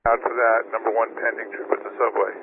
Out for that, number 1 pending trip at the subway.